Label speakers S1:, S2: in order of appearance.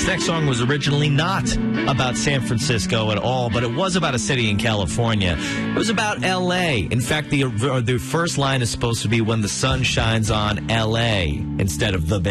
S1: This next song was originally not about San Francisco at all, but it was about a city in California. It was about L.A. In fact, the first line is supposed to be when the sun shines on L.A. instead of the Bay.